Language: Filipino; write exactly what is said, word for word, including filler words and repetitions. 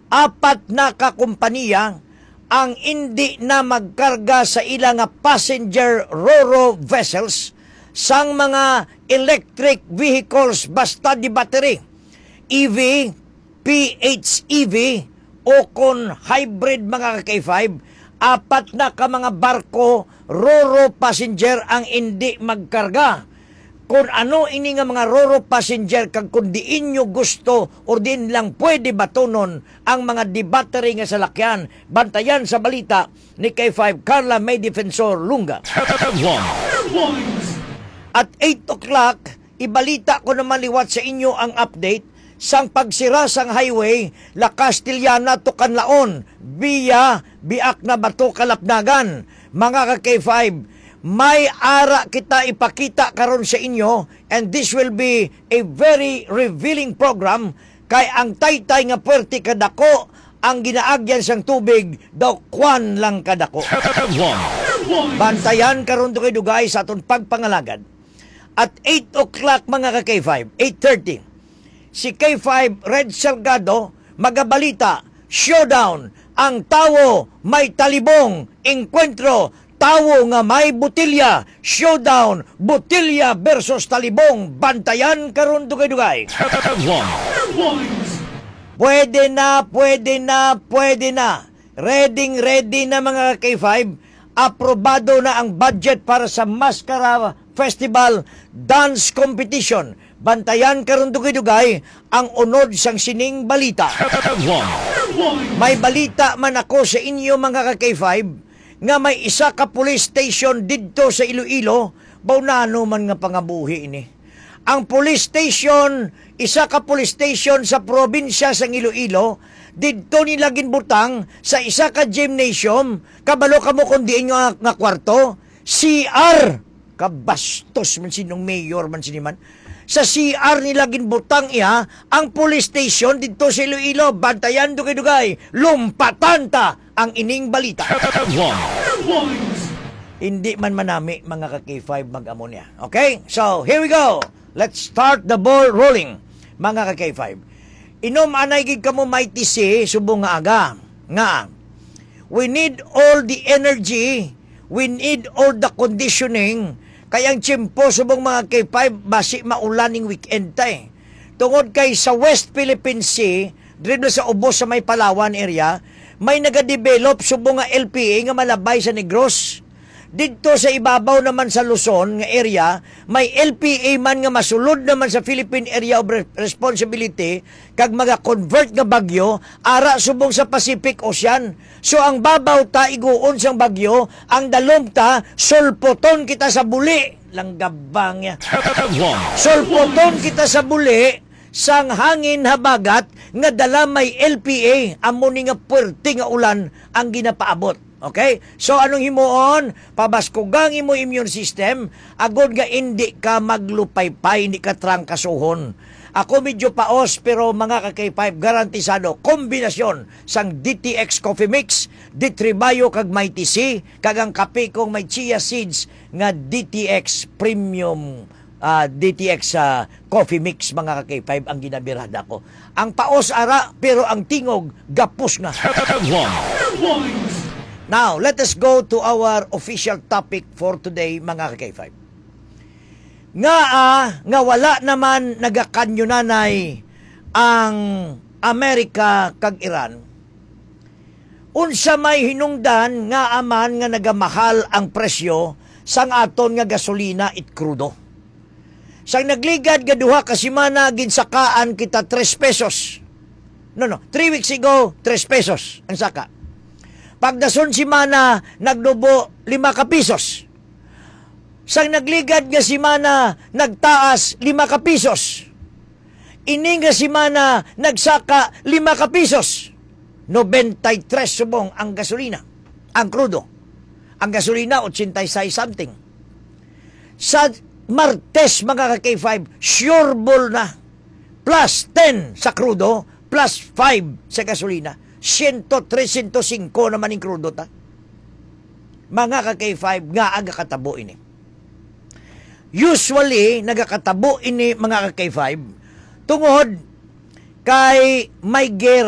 apat na kakumpanya ang hindi na magkarga sa ilang passenger ro-ro vessels sang mga electric vehicles basta di battery, E V, P H E V o kon hybrid mga ka-K five. Apat na ka mga barko ro-ro passenger ang hindi magkarga. Kung ano ini nga mga ro-ro passenger kag kung diin nyo gusto o din lang pwede batonon ang mga di-battery nga salakyan, bantayan sa balita ni K five Carla May Defensor Lunga. At eight o'clock, ibalita ko naman liwat sa inyo ang update sang pagsira sang highway La Castellana to Canlaon via Biak na Bato Kalapnagan. Mga ka-K five, may ara kita ipakita karon sa inyo, and this will be a very revealing program kay ang taytay nga puwerte kadako ang ginaagyan sang tubig daw kwan lang kadako. Bantayan karon to kay dugay sa aton pagpangalagad. At eight o'clock mga ka-K five, eight thirty, si K five Red Salgado magabalita, showdown, ang tawo may talibong, enkwentro, tawo nga may butilya, showdown, butilya versus talibong, bantayan karon dugay-dugay. Pwede na, pwede na, pwede na. Ready, ready na mga K five. Aprobado na ang budget para sa Mascara Festival Dance Competition. Bantayan karon dugay-dugay ang unod sang sining balita. May balita man ako sa inyo mga ka-K five nga may isa ka police station didto sa Iloilo, baunano man nga pangabuhi ini. Ang police station, isa ka police station sa probinsya sang Iloilo, didto nila ginbutang sa isa ka gymnasium, kabalo kamo kundi nga, nga kwarto, C R, kabastos man sinong mayor man siniman. Sa C R nila ginbutang iya ang police station dito sa Iloilo. Bantayan dugay-dugay, lumpatanta ang ining balita. Hindi man manami mga ka-K five mag-amo niya. Okay? So, here we go. Let's start the ball rolling mga ka-K five. Inom anay gid kamo may tisi subong nga aga. Nga, we need all the energy, we need all the conditioning. Kayang tiyempo subong mga K five, basi maulaning weekend tay. Tungod kay sa West Philippine Sea, dito sa ubos sa may Palawan area, may nagadevelop subong nga L P A nga malabay sa Negros. Dito sa ibabaw naman sa Luzon nga area, may L P A man nga masulod naman sa Philippine Area of Responsibility kag maga-convert nga bagyo ara subong sa Pacific Ocean. So ang babaw ta iguon sang bagyo, ang dalom ta sulpoton kita sa buli. Langgabang ya. Sulpoton kita sa buli sang hangin habagat nga dala may L P A, amo ni nga puwerte nga ulan ang ginapaabot. Okay? So, anong himuon? Pabaskugang imo immune system, agod nga hindi ka maglupaypay, hindi ka trangkasuhon. Ako medyo paos, pero mga ka-K five, garantisado, kombinasyon sang D T X Coffee Mix, Ditribayo kag may T C, kag ang kape kong may chia seeds nga D T X Premium uh, D T X uh, Coffee Mix mga ka-K five ang ginabirada ko. Ang paos ara, pero ang tingog, gapos nga. Now, let us go to our official topic for today, mga ka-K five. Nga ah, nga wala naman nagakanyunanay ang Amerika kag Iran. Unsa may hinungdan nga aman nga nagamahal ang presyo sang aton nga gasolina it crudo. Sang nagligad nga duha ka semana ginsakaan kita tres pesos. No, no, three weeks ago, tres pesos ang saka. Pagdason semana, nagdubo lima ka pisos. Sang nagligad nga semana, nagtaas lima ka pisos. Ining nga semana, nagsaka lima ka pisos. ninety-three subong ang gasolina, ang crudo. Ang gasolina, eighty-six something. Sa Martes, mga ka-K five, sure ball na. Plus ten sa crudo, plus five sa gasolina. one oh three, one oh five naman yung crudo ta. Mga ka-K five, nga aga katabo ini. Usually, nagakatabo ini mga ka-K five tungod kay may gera